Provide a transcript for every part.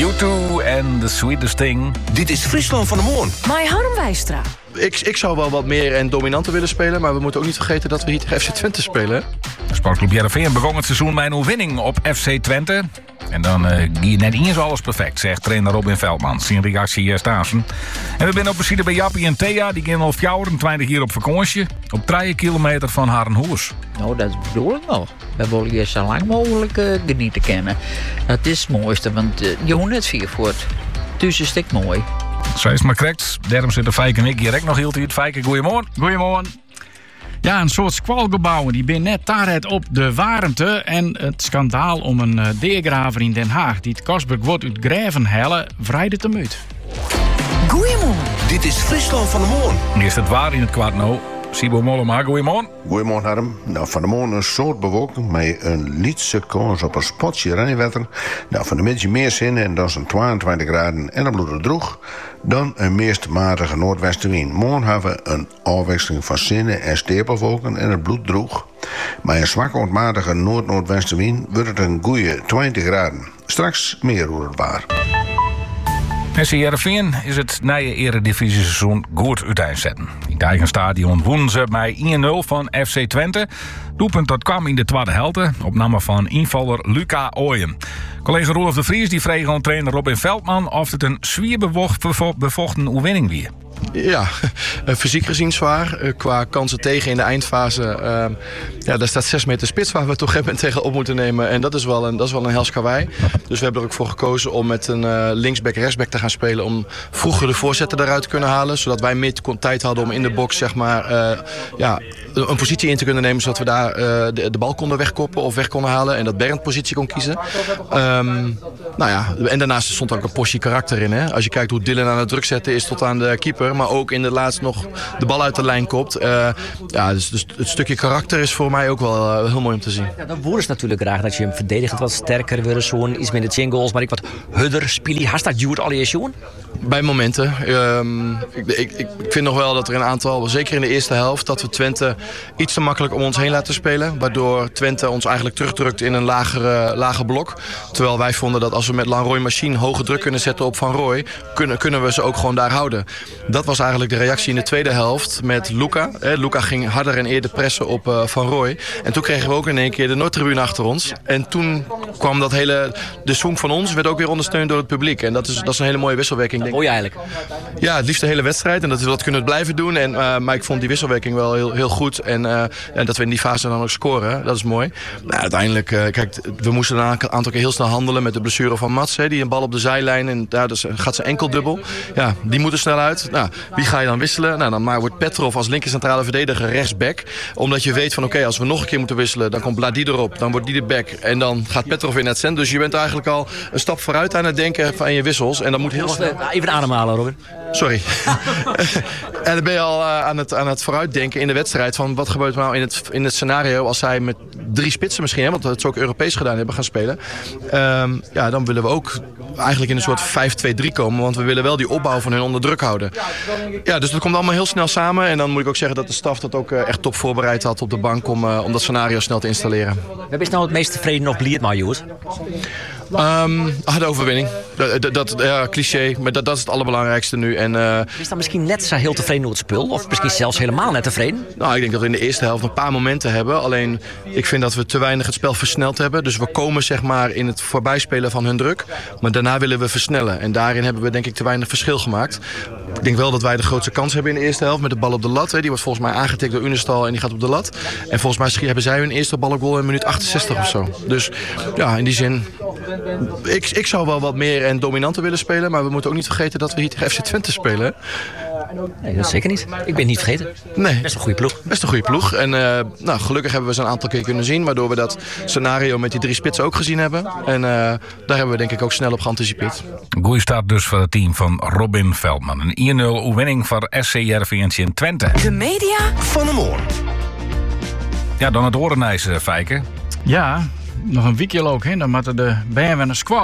U2 en The Sweetest Thing. Dit is Friesland van de Moorn. Mai Harm Wijstra. Ik zou wel wat meer en dominanter willen spelen, maar we moeten ook niet vergeten dat we hier tegen FC Twente spelen. Sportclub Heerenveen begon het seizoen met een overwinning op FC Twente. En dan ging net eens alles perfect, zegt trainer Robin Veldman. Zijn reactie Stasen. En we zijn op bezoek bij Jappie en Thea. Die gaan al 24 hier op vakantie. Op 3 kilometer van Harenhoes. Nou, dat bedoel ik wel. We willen hier zo lang mogelijk genieten kennen. Dat is het mooiste, want je hoeft net vier voort. Dus is het mooi. Zo is het maar correct. Daarom zitten Fijk en ik hier ook nog heel tijd. Fijk, goeiemorgen. Goedemorgen. Ja, een soort squalgebouwen die ben net daaruit op de warmte. En het schandaal om een deergraver in Den Haag die het Kostberg wordt uit graven hellen, vrijde te uit. Goeiemorgen. Dit is Friesland van de Moorn. Is het waar in het kwart nou? Sibo Mollema, goeiemorgen. Goedemorgen, Harm. Nou, van de morgen een soort bewolking met een lietse kans op een spotje regenwetter. Nou, van de middag meer zin en dat is een 22 graden en een bloedig droeg. Dan een meest matige noordwestenwind. Morgen hebben we een afwisseling van zinnen en stapelwolken en het bloed droeg. Maar een zwakke ontmatige noord-noordwestenwind wordt het een goeie 20 graden. Straks meer hoe het waar. SC Heerenveen is het nieuwe eredivisie-seizoen goed uiteenzetten. In het eigen stadion wonnen ze bij 1-0 van FC Twente. Doelpunt dat kwam in de tweede helft, op naam van invaller Luca Ooyen. Collega Roelof de Vries die vreeg aan trainer Robin Veldman of het een zwier bevochten overwinning weer. Ja, fysiek gezien zwaar. Qua kansen tegen in de eindfase. Daar staat 6 meter spits waar we toch even tegen op moeten nemen. En dat is wel een hels karwei. Dus we hebben er ook voor gekozen om met een linksback-rechtsback te gaan spelen. Om vroeger de voorzetten eruit te kunnen halen. Zodat wij meer tijd hadden om in de box zeg maar, een positie in te kunnen nemen. Zodat we daar de bal konden wegkoppen of weg konden halen. En dat Bernd positie kon kiezen. En daarnaast stond ook een portie karakter in. Hè? Als je kijkt hoe Dylan aan het druk zetten is tot aan de keeper. Maar ook in de laatst nog de bal uit de lijn kopt. Dus het stukje karakter is voor mij ook wel heel mooi om te zien. Ja, dan woorden ze natuurlijk graag dat je hem verdedigend wat sterker wil. Zo'n iets minder jingles, maar ik wat hudder, spielie. Hast dat duurt al je zoen? Bij momenten. Ik vind nog wel dat er een aantal, zeker in de eerste helft, dat we Twente iets te makkelijk om ons heen laten spelen. Waardoor Twente ons eigenlijk terugdrukt in een lager blok. Terwijl wij vonden dat als we met Lanroy Machine hoge druk kunnen zetten op Van Rooij, kunnen we ze ook gewoon daar houden. Dat was eigenlijk de reactie in de tweede helft met Luca. Luca ging harder en eerder pressen op Van Rooij. En toen kregen we ook in één keer de Noordtribune achter ons. En toen kwam de swing van ons werd ook weer ondersteund door het publiek. En dat is een hele mooie wisselwerking. Mooi eigenlijk. Ja, het liefst de hele wedstrijd. En dat kunnen we blijven doen. Maar ik vond die wisselwerking wel heel goed. En dat we in die fase dan ook scoren, dat is mooi. Nou, uiteindelijk, kijk, we moesten een aantal keer heel snel handelen met de blessure van Mats. Die een bal op de zijlijn en daar gaat ze enkel dubbel. Ja, die moet er snel uit. Nou, wie ga je dan wisselen? Nou, dan wordt Petrov als linker centrale verdediger rechtsback. Omdat je weet van oké, als we nog een keer moeten wisselen, dan komt Bladi erop. Dan wordt die de back. En dan gaat Petrov in het centrum. Dus je bent eigenlijk al een stap vooruit aan het denken van je wissels. En dat moet heel snel. Even ademhalen, Robin. Sorry. En dan ben je al aan het vooruitdenken in de wedstrijd van wat gebeurt nou in het scenario als zij met 3 spitsen misschien, want dat ze ook Europees gedaan hebben, gaan spelen. Dan willen we ook eigenlijk in een soort 5-2-3 komen, want we willen wel die opbouw van hun onder druk houden. Ja, dus dat komt allemaal heel snel samen. En dan moet ik ook zeggen dat de staf dat ook echt top voorbereid had op de bank om dat scenario snel te installeren. Wie is nou het meest tevreden of blierd maar, jongens? De overwinning. Dat cliché, maar dat is het allerbelangrijkste nu. En, is dan misschien net zo heel tevreden door het spul? Of misschien zelfs helemaal net tevreden? Nou, ik denk dat we in de eerste helft een paar momenten hebben. Alleen, ik vind dat we te weinig het spel versneld hebben. Dus we komen zeg maar in het voorbijspelen van hun druk. Maar daarna willen we versnellen. En daarin hebben we denk ik te weinig verschil gemaakt. Ik denk wel dat wij de grootste kans hebben in de eerste helft met de bal op de lat. Die wordt volgens mij aangetikt door Unestal en die gaat op de lat. En volgens mij hebben zij hun eerste bal op goal in minuut 68 of zo. Dus ja, in die zin. Ik zou wel wat meer en dominanter willen spelen. Maar we moeten ook niet vergeten dat we hier tegen FC Twente spelen. Nee, dat zeker niet. Ik ben niet vergeten. Nee. Best een goede ploeg. Best een goede ploeg. En gelukkig hebben we ze een aantal keer kunnen zien. Waardoor we dat scenario met die 3 spitsen ook gezien hebben. En daar hebben we denk ik ook snel op geanticipeerd. Goeie start dus voor het team van Robin Veldman. Een 1-0 overwinning voor SC Heerenveen in Twente. De media Van de Moorn. Ja, dan het Orenijs, Fijke. Ja, nog een weekje ook, hè. Dan moeten de bijen weer naar squallen.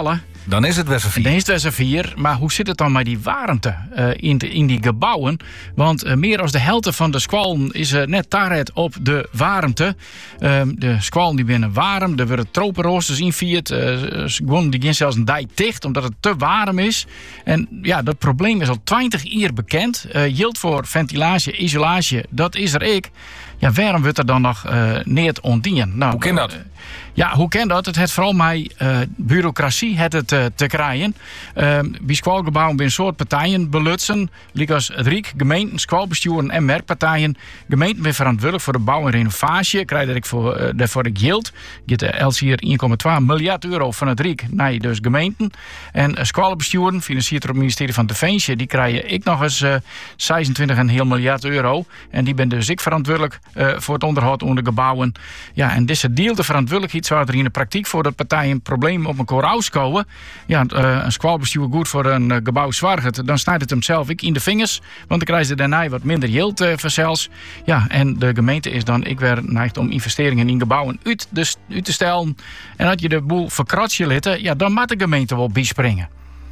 Dan is het Wessevier. Dan is het Wessevier, maar hoe zit het dan met die warmte in die gebouwen? Want meer dan de helft van de squallen is net taret op de warmte. De squallen die binnen warm, er worden tropenroosters invierd. Die gaan zelfs een dij dicht, omdat het te warm is. En ja, dat probleem is al 20 jaar bekend. Geldt voor ventilatie, isolatie, dat is er ik. Ja, waarom wordt er dan nog niet ontdien? Nou, hoe kan dat? Hoe kan dat? Het heeft vooral met bureaucratie te krijgen. Bij squalgebouwen bij een soort partijen belutsen. Als het Rijk, gemeenten, squalbesturen en merkpartijen. Gemeenten zijn verantwoordelijk voor de bouw en renovatie. Krijg ik daarvoor de geld. Get Els hier 1,2 miljard euro van het Rijk naar dus gemeenten. En squalbesturen, financierd door het ministerie van Defensie, die krijgen ik nog eens 26,5 miljard euro. En die ben dus ik verantwoordelijk voor het onderhoud onder de gebouwen. Ja, en deze deel de verantwoordelijkheid zou er in de praktijk voor dat partijen problemen op elkaar uitkomen. Ja, een squalbestuur goed voor een gebouw zwaarget, dan snijdt het hem zelf ik in de vingers, want dan krijgen ze daarna wat minder geld verzels. Ja, en de gemeente is dan ik weer neigt om investeringen in gebouwen uit te stellen. En als je de boel verkratje litten, ja, dan moet de gemeente wel bijspringen.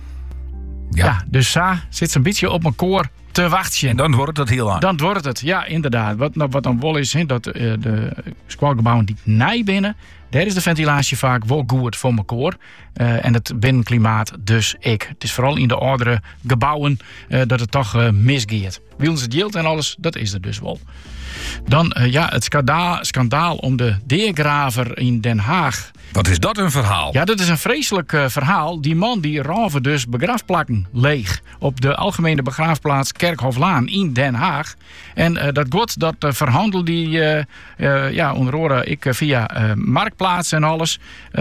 Ja, dus zit ze een beetje op elkaar te wachten. En dan wordt het heel aan. Dan wordt het, ja, inderdaad. Wat dan wel is, dat de squalgebouwen die nij binnen, daar is de ventilatie vaak wel goed voor elkaar. En het binnenklimaat dus ik. Het is vooral in de oudere gebouwen dat het toch misgeeft. Wielens het yield en alles, dat is er dus wel. Dan het schandaal om de deergraver in Den Haag. Wat is dat een verhaal? Ja, dat is een vreselijk verhaal. Die man die raven dus begraafplakken leeg op de algemene begraafplaats Kerkhoflaan in Den Haag. En dat god, dat verhandelde die onder andere ik via Marktplaats en alles.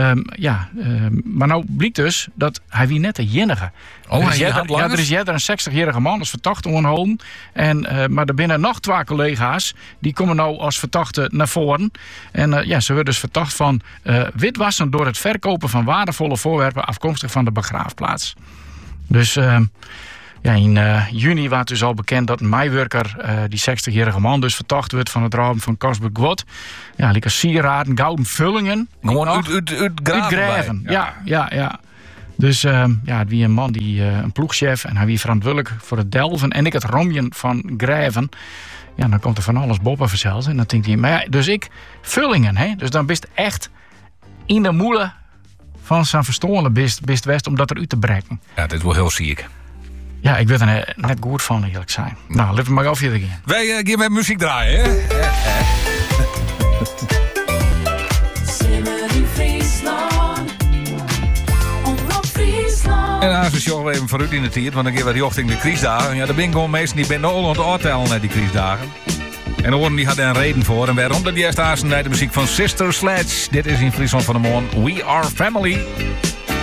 Maar nou blijkt dus dat hij wie net de enige. Er is een 60-jarige man als verdachte onhouden. Maar er binnen nog 2 collega's. Die komen nou als verdachte naar voren. En ze worden dus verdacht van witwassen door het verkopen van waardevolle voorwerpen afkomstig van de begraafplaats. Dus in juni was dus al bekend dat een mijwerker, die 60-jarige man, dus verdacht wordt van het raaien van Casper Gwot. Ja, like sieraden, gouden vullingen. Gewoon uit graven. Ja. Dus wie een man die een ploegchef en hij wie verantwoordelijk voor het delven en ik het romjen van graven. Ja, dan komt er van alles boven verzeld. En dan denkt hij, maar ja, dus ik vullingen, hè? Dus dan best echt in de moelen van zijn verstoorlen best west om dat eruit te breken. Ja, dit is wel heel ziek. Ja, ik weet er net goed van, eerlijk zijn. Nou, laten we maar af verder gaan. Wij gaan met muziek draaien, hè? En dan is het even vooruit in de tijd, want dan gaan we richting de kriesdagen. Ja, er zijn gewoon mensen die binnen al aan het oortellen naar die kriesdagen. En de oren die hadden een reden voor. En waarom dat die eerst naar de muziek van Sister Sledge. Dit is in Friesland van de Moon. We Are Family.